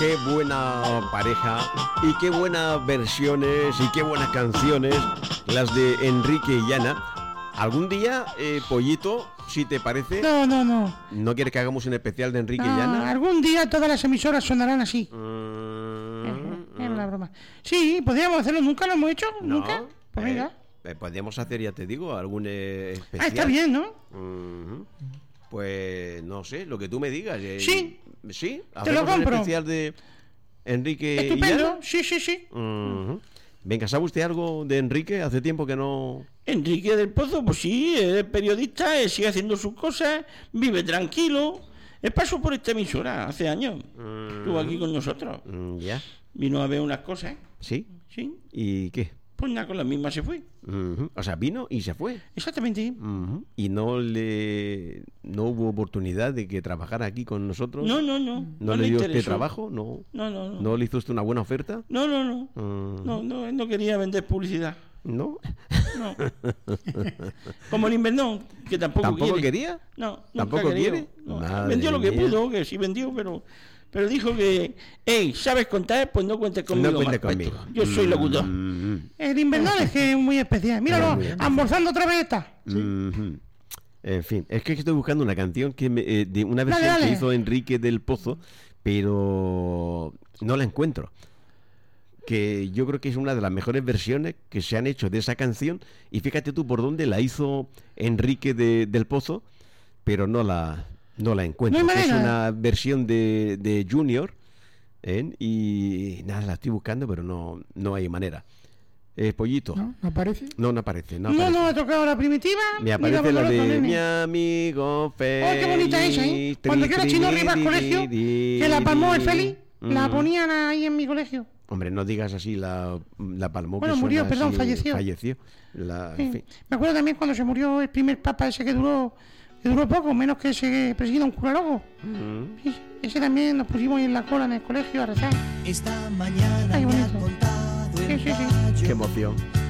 Qué buena pareja y qué buenas versiones y qué buenas canciones las de Enrique y Ana. ¿Algún día, Pollito, si te parece? No. ¿No quieres que hagamos un especial de Enrique y No, Ana? algún día todas las emisoras sonarán así. Es una broma. Sí, podríamos hacerlo. ¿Nunca lo hemos hecho? No, ¿Nunca? Pues venga. Podríamos hacer, ya te digo, algún especial. Está bien, ¿no? Pues no sé, lo que tú me digas. Sí. ¿Sí? Te lo compro. Un especial de Enrique Estupendo. y Ana. Sí. Venga, ¿sabe usted algo de Enrique? Hace tiempo que no... Enrique del Pozo, pues sí, es periodista, sigue haciendo sus cosas, vive tranquilo. Él pasó por esta emisora hace años. Estuvo aquí con nosotros. Ya. Vino a ver unas cosas. ¿Sí? Sí. ¿Y qué? Pues nada, con la misma se fue. O sea, vino y se fue. Exactamente. Y no hubo oportunidad de que trabajara aquí con nosotros. No. ¿No le dio interesó. usted trabajo? No. ¿No le hizo usted una buena oferta? No. No, él no quería vender publicidad. ¿No? No. Como el Invernón, que tampoco quería. No, ¿Tampoco quiere? No. Madre Vendió lo que mía. pudo, que sí vendió, pero dijo que, hey, ¿sabes contar? Pues no cuentes conmigo. No cuentes más, conmigo. Yo soy locutor. El invernal es que es muy especial. Míralo, Muy bien. almorzando otra vez está. En fin, es que estoy buscando una canción de una versión Dale. que hizo Enrique del Pozo, pero no la encuentro. Que yo creo que es una de las mejores versiones que se han hecho de esa canción. Y fíjate tú por dónde la hizo Enrique del Pozo, pero no la encuentro. No hay Es manera. una versión de Junior, y nada, la estoy buscando, pero no hay manera. Pollito. ¿No aparece? No aparece. No ha tocado la primitiva. Me aparece Mira, la por de nene. mi amigo Félix. Oh, qué bonita esa, ¿eh? Cuando yo era chino arriba al colegio, que la palmó el Félix, la ponían ahí en mi colegio. Hombre, no digas así, la palmó. Bueno, que murió, suena perdón, así, falleció. En Sí. fin. Me acuerdo también cuando se murió el primer papa ese que duró poco, menos que ese presida un cura loco. Sí, ese también nos pusimos ahí en la cola en el colegio a rezar. Esta mañana Ay, me ha bonito. contado el Sí. gallo Qué emoción.